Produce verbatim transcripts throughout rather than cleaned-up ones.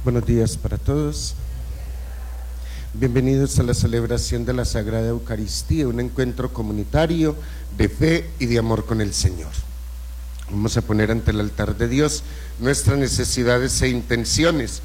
Buenos días para todos. Bienvenidos a la celebración de la Sagrada Eucaristía, un encuentro comunitario de fe y de amor con el Señor. Vamos a poner ante el altar de Dios nuestras necesidades e intenciones,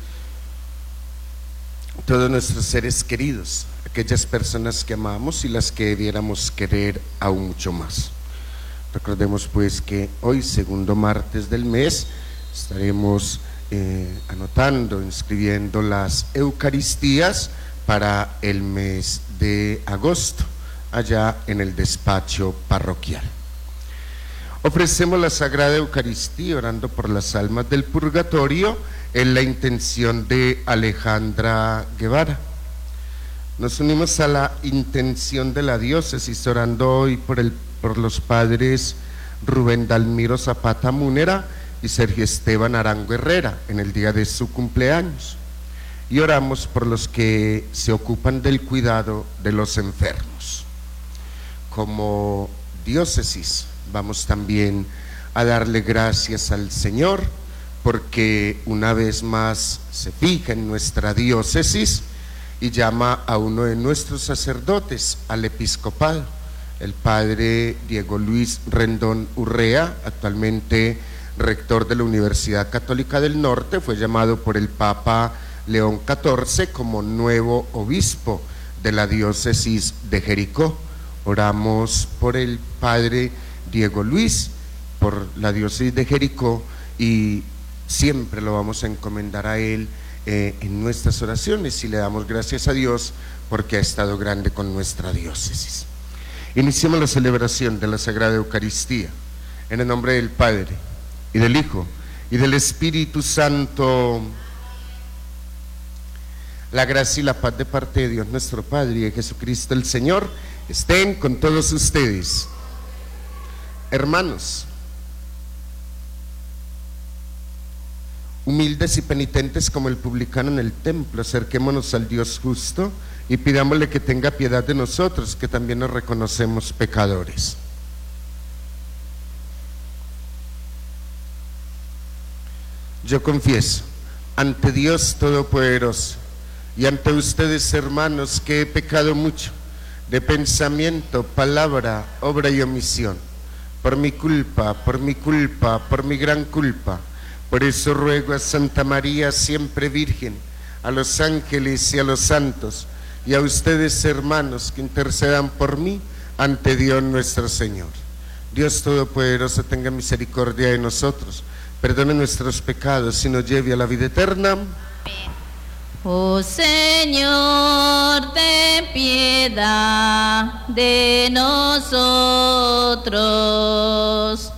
todos nuestros seres queridos, aquellas personas que amamos y las que debiéramos querer aún mucho más. Recordemos pues que hoy, segundo martes del mes, estaremos eh, anotando, inscribiendo las Eucaristías para el mes de agosto, allá en el despacho parroquial. Ofrecemos la Sagrada Eucaristía orando por las almas del purgatorio en la intención de Alejandra Guevara. Nos unimos a la intención de la diócesis orando hoy por, el, por los padres Rubén Dalmiro Zapata Múnera y Sergio Esteban Arango Herrera en el día de su cumpleaños. Y oramos por los que se ocupan del cuidado de los enfermos. Como diócesis vamos también a darle gracias al Señor porque una vez más se fija en nuestra diócesis y llama a uno de nuestros sacerdotes al episcopado, el padre Diego Luis Rendón Urrea, actualmente rector de la Universidad Católica del Norte. Fue llamado por el Papa León catorce como nuevo obispo de la diócesis de Jericó. Oramos por el padre Diego Luis, por la diócesis de Jericó, y siempre lo vamos a encomendar a él eh, en nuestras oraciones, y le damos gracias a Dios porque ha estado grande con nuestra diócesis. Iniciemos la celebración de la Sagrada Eucaristía en el nombre del Padre y del Hijo y del Espíritu Santo. La gracia y la paz de parte de Dios nuestro Padre y de Jesucristo el Señor estén con todos ustedes. Hermanos, humildes y penitentes como el publicano en el templo, acerquémonos al Dios justo y pidámosle que tenga piedad de nosotros, que también nos reconocemos pecadores. Yo confieso ante Dios Todopoderoso y ante ustedes, hermanos, que he pecado mucho de pensamiento, palabra, obra y omisión, por mi culpa, por mi culpa, por mi gran culpa. Por eso ruego a Santa María, siempre Virgen, a los ángeles y a los santos, y a ustedes, hermanos, que intercedan por mí ante Dios nuestro Señor. Dios Todopoderoso tenga misericordia de nosotros, perdone nuestros pecados y nos lleve a la vida eterna. Oh Señor, ten piedad de nosotros.